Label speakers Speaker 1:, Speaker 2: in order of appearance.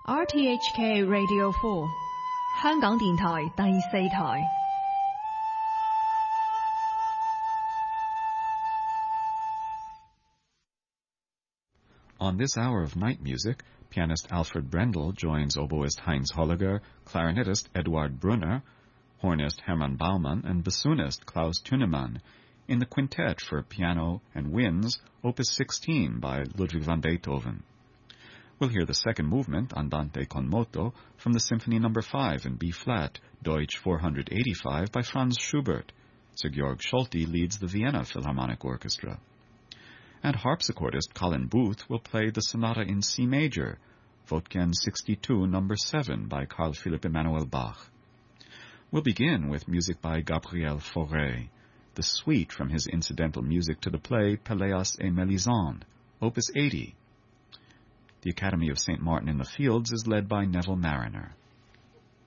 Speaker 1: RTHK Radio 4香港電台第四台。
Speaker 2: On this hour of night music, pianist Alfred Brendel joins oboist Heinz Holliger, clarinetist Eduard Brunner, hornist Hermann Baumann, and bassoonist Klaus Thunemann in the quintet for piano and winds, Opus 16 by Ludwig van Beethoven. We'll hear the second movement, Andante con moto, from the Symphony No. 5 in B-flat, Deutsch 485 by Franz Schubert. Sir Georg Scholti leads the Vienna Philharmonic Orchestra. And harpsichordist Colin Booth will play the Sonata in C major, Votgen 62 No. 7 by Carl Philipp Emanuel Bach. We'll begin with music by Gabriel Fauré, the suite from his incidental music to the play Pelléas et Mélisande, Opus 80. The Academy of St. Martin in the Fields is led by Neville Mariner.